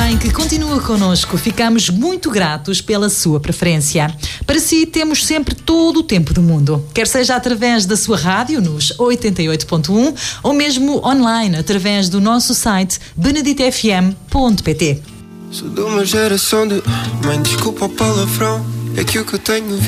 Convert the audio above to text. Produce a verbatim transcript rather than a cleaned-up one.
bem que continua connosco. Ficamos muito gratos pela sua preferência. Para si, temos sempre todo o tempo do mundo. Quer seja através da sua rádio, nos oitenta e oito ponto um, ou mesmo online, através do nosso site benedito f m ponto p t. Sou de uma geração de... Mãe, desculpa o palavrão, é que o que eu tenho